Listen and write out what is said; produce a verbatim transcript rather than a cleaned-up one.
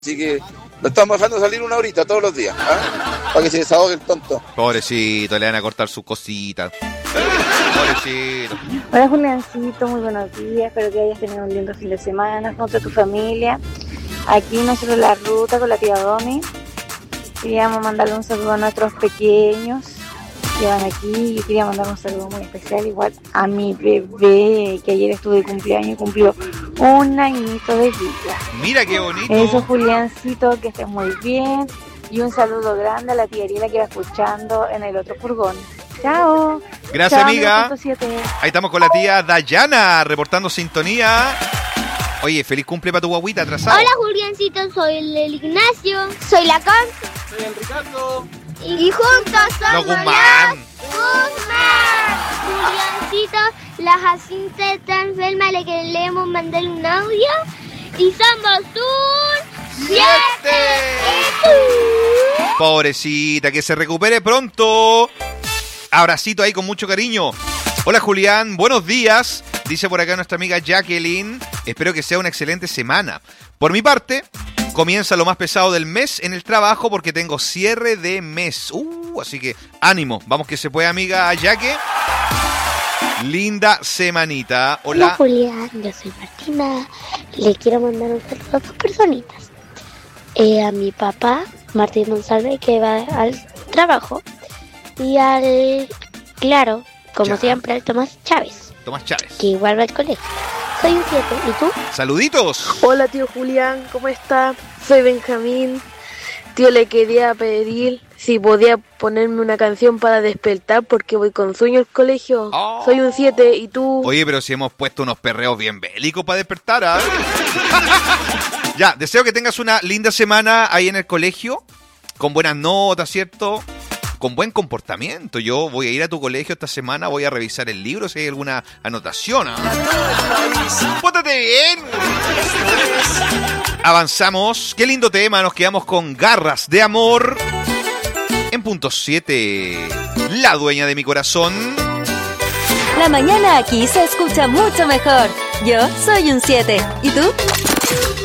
Así que lo estamos dejando salir una horita todos los días, ¿ah? Para que se desahogue el tonto. Pobrecito, le van a cortar sus cositas. Pobrecito. Hola Juliancito, muy buenos días. Espero que hayas tenido un lindo fin de semana junto a tu familia. Aquí nosotros la ruta con la tía Domi. Queríamos mandarle un saludo a nuestros pequeños que van aquí. Yo quería mandar un saludo muy especial igual a mi bebé, que ayer estuve de cumpleaños y cumplió un añito de vida. Mira qué bonito. Eso, Juliancito, que estés muy bien. Y un saludo grande a la tía Ariela que va escuchando en el otro furgón. Chao. Gracias, Chao, amiga. amigo ciento siete. Ahí estamos con la tía Dayana reportando sintonía. Oye, feliz cumple para tu guaguita atrasado. Hola Juliancito, soy el Ignacio. Soy la Con. Soy el Ricardo. Y juntos somos Los Guzmán. Guzmán. Juliancito, la Jacinta está enferma, le queremos mandar un audio. Y somos un siete. Pobrecita, que se recupere pronto. Abracito ahí con mucho cariño. Hola Julián, buenos días. Dice por acá nuestra amiga Jacqueline. Espero que sea una excelente semana. Por mi parte, comienza lo más pesado del mes en el trabajo porque tengo cierre de mes. Uh, así que ánimo. Vamos que se puede, amiga Jaque. Linda semanita. Hola. Hola Julián, yo soy Martina. Le quiero mandar un saludo a dos personitas. Eh, a mi papá, Martín Monsalve, que va al trabajo. Y al, claro, como Ya. siempre, al Tomás Chávez, Tomás Chávez. que igual va al colegio. Soy un siete, ¿y tú? Saluditos. Hola tío Julián, ¿cómo está? Soy Benjamín. Tío, le quería pedir si podía ponerme una canción para despertar porque voy con sueño al colegio. Oh. Soy un siete, ¿y tú? Oye, pero si hemos puesto unos perreos bien bélicos para despertar, ¿ah? Ya, deseo que tengas una linda semana ahí en el colegio, con buenas notas, ¿cierto? Con buen comportamiento. Yo voy a ir a tu colegio esta semana, voy a revisar el libro si hay alguna anotación, ¿ah? ¡Pótate bien! Avanzamos. Qué lindo tema, nos quedamos con Garras de Amor. En punto siete, la dueña de mi corazón. La mañana aquí se escucha mucho mejor. Yo soy un siete. ¿Y tú?